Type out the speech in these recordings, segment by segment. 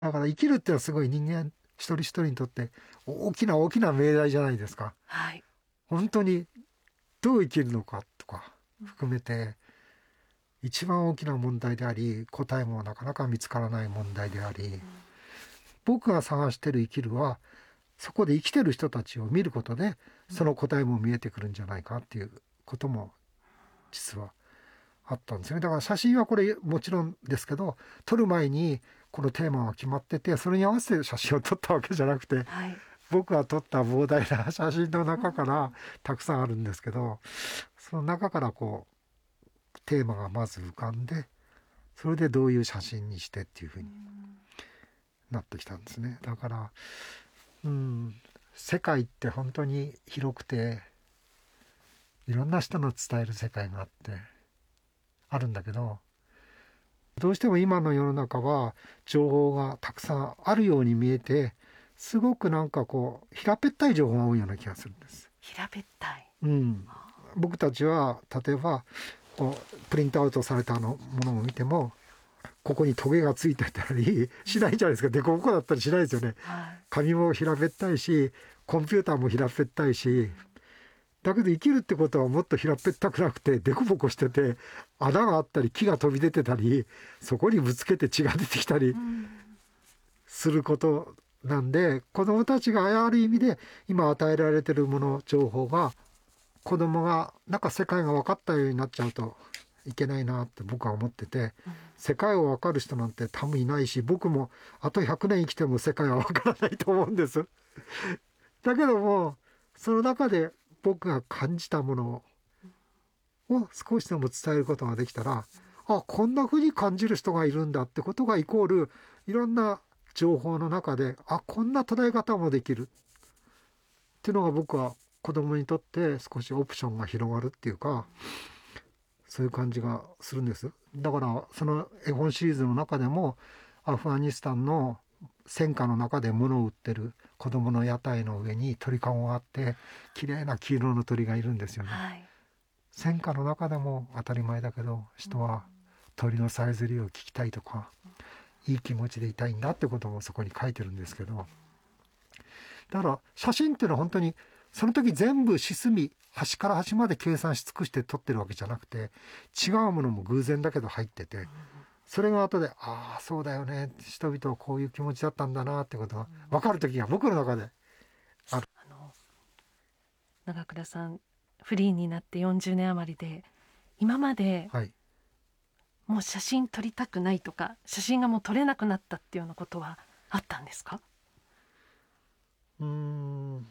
だから生きるってのはすごい人間一人一人にとって大きな大きな命題じゃないですか。 はい。 本当にどう生きるのかとか含めて一番大きな問題であり、答えもなかなか見つからない問題であり、僕が探してる生きるはそこで生きてる人たちを見ることでその答えも見えてくるんじゃないかっていうことも実はあったんですよね。だから写真はこれもちろんですけど、撮る前にこのテーマが決まってて、それに合わせて写真を撮ったわけじゃなくて、 はい。 僕が撮った膨大な写真の中からたくさんあるんですけど、その中からこうテーマがまず浮かんで、それでどういう写真にしてっていう風になってきたんですね。だから世界って本当に広くて、いろんな人の伝える世界があるんだけど、どうしても今の世の中は情報がたくさんあるように見えて、すごくなんかこう平べったい情報が多いような気がするんです。 平べったい。 僕たちは例えばこうプリントアウトされたものを見ても、ここにトゲがついてたりしないじゃないですか。デコボコだったりしないですよね。 はい。 紙も平べったいし、コンピューターも平べったいし、だけど生きるってことはもっと平べったくなくて、デコボコしてて、穴があったり木が飛び出てたり、そこにぶつけて血が出てきたりすることなんで、子どもたちがある意味で今与えられてるもの、情報が、子どもがなんか世界が分かったようになっちゃうといけないなって僕は思ってて、世界を分かる人なんて多分いないし、僕もあと100年生きても世界は分からないと思うんです。だけどもその中で僕が感じたものを少しでも伝えることができたら、あ、こんな風に感じる人がいるんだってことがイコール、いろんな情報の中で、あ、こんな捉え方もできるっていうのが、僕は子供にとって少しオプションが広がるっていうか、そういう感じがするんです。だからその絵本シリーズの中でも、アフガニスタンの戦火の中で物を売ってる子供の屋台の上に鳥かごがあって、綺麗な黄色の鳥がいるんですよね。 はい。 戦火の中でも当たり前だけど、人は鳥のさえずりを聞きたいとか、いい気持ちでいたいんだってこともそこに書いてるんですけど、だから写真っていうのは本当にその時全部隅端から端まで計算し尽くして撮ってるわけじゃなくて、違うものも偶然だけど入ってて、それが後で、ああそうだよね、人々はこういう気持ちだったんだなってことが分かる時が僕の中である。 長倉さん、フリーになって40年余りで、今まではい。 もう写真撮りたくないとか、写真がもう撮れなくなったっていうようなことはあったんですか？ うーん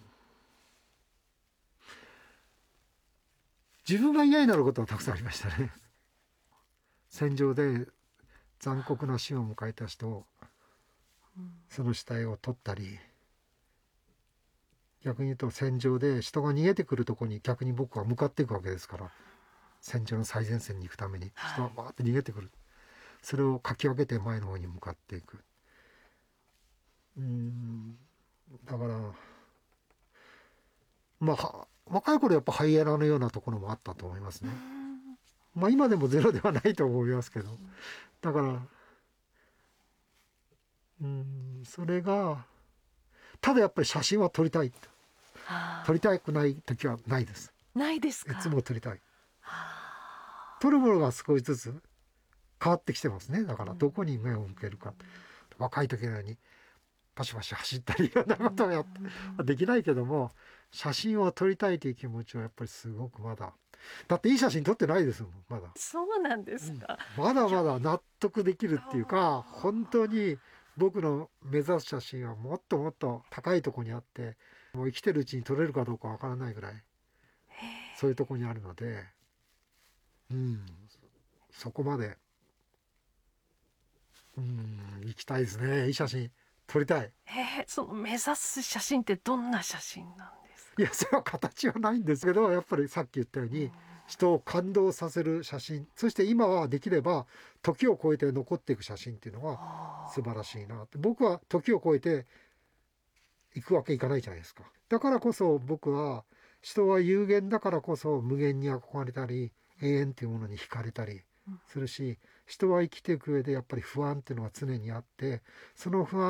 自分が嫌になることはたくさんありましたね。戦場で残酷な死を迎えた人を、その死体を撮ったり、逆に言うと戦場で人が逃げてくるところに逆に僕は向かっていくわけですから、戦場の最前線に行くために人はバーって逃げてくる、それをかき分けて前の方に向かっていく。だからまあ若い頃やっぱハイエナのようなところもあったと思いますね。まあ今でもゼロではないと思いますけど、だからそれが、ただやっぱり写真は撮りたい、撮りたくない時はないです。 ないですか？ いつも撮りたい。撮るものが少しずつ変わってきてますね。だからどこに目を向けるか、若い時のようにパシパシ走ったりいろんなことをやってできないけども、写真を撮りたいという気持ちはやっぱりすごくまだ、だっていい写真撮ってないですもんまだ。 そうなんですか？ まだまだ納得できるっていうか、本当に僕の目指す写真はもっともっと高いところにあって、もう生きてるうちに撮れるかどうかわからないぐらいそういうところにあるので、そこまで行きたいですね。いい写真撮りたい。 その目指す写真ってどんな写真なんですか？ いやそれは形はないんですけど、やっぱりさっき言ったように人を感動させる写真、そして今はできれば時を超えて残っていく写真っていうのが素晴らしいなって。僕は時を超えていくわけいかないじゃないですか。だからこそ僕は、人は有限だからこそ無限に憧れたり永遠っていうものに惹かれたりするし、 人は生きていく上でやっぱり不安っていうのは常にあって、その不安